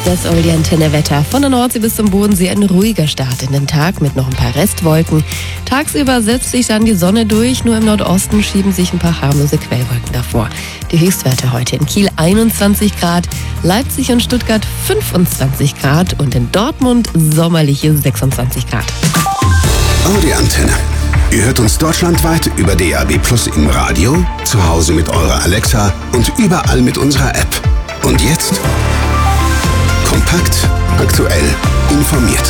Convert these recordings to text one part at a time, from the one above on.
Das Oldie Antenne Wetter. Von der Nordsee bis zum Bodensee ein ruhiger Start in den Tag mit noch ein paar Restwolken. Tagsüber setzt sich dann die Sonne durch, nur im Nordosten schieben sich ein paar harmlose Quellwolken davor. Die Höchstwerte heute in Kiel 21 Grad, Leipzig und Stuttgart 25 Grad und in Dortmund sommerliche 26 Grad. Oldie Antenne. Ihr hört uns deutschlandweit über DAB+ im Radio, zu Hause mit eurer Alexa und überall mit unserer App. Und jetzt kompakt, aktuell, informiert.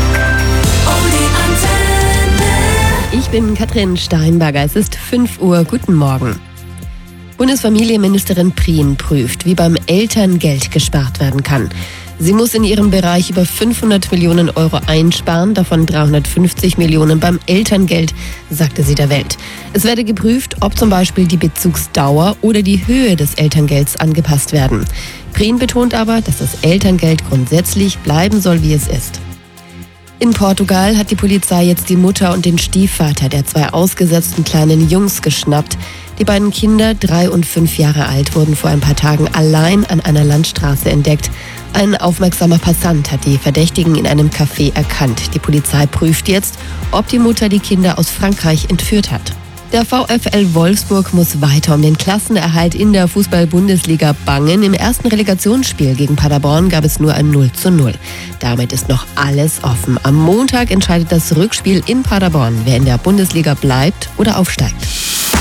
Ich bin Katrin Steinberger, es ist 5 Uhr, guten Morgen. Bundesfamilienministerin Prien prüft, wie beim Elterngeld gespart werden kann. Sie muss in ihrem Bereich über 500 Millionen Euro einsparen, davon 350 Millionen beim Elterngeld, sagte sie der Welt. Es werde geprüft, ob zum Beispiel die Bezugsdauer oder die Höhe des Elterngelds angepasst werden. Prien betont aber, dass das Elterngeld grundsätzlich bleiben soll, wie es ist. In Portugal hat die Polizei jetzt die Mutter und den Stiefvater der 2 ausgesetzten kleinen Jungs geschnappt. Die beiden Kinder, 3 und 5 Jahre alt, wurden vor ein paar Tagen allein an einer Landstraße entdeckt. Ein aufmerksamer Passant hat die Verdächtigen in einem Café erkannt. Die Polizei prüft jetzt, ob die Mutter die Kinder aus Frankreich entführt hat. Der VfL Wolfsburg muss weiter um den Klassenerhalt in der Fußball-Bundesliga bangen. Im ersten Relegationsspiel gegen Paderborn gab es nur ein 0:0. Damit ist noch alles offen. Am Montag entscheidet das Rückspiel in Paderborn, wer in der Bundesliga bleibt oder aufsteigt.